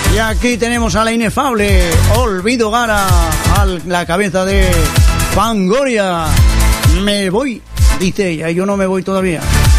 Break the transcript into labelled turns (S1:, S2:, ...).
S1: Y aquí tenemos a la inefable Olvido Gara a la cabeza de Fangoria. Me voy, dice ella, yo no me voy todavía.